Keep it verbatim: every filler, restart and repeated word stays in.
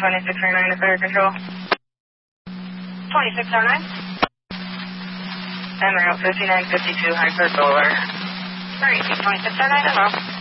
twenty-six oh nine to clear control. twenty-six oh nine. En route fifty-nine fifty-two, Hyper Solar. Sorry, twenty-six oh nine as well.